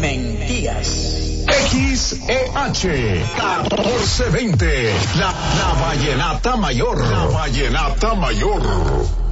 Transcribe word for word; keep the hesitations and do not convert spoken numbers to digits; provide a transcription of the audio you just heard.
Mentiras. X E H catorce veinte, la, la Vallenata Mayor. La Vallenata Mayor.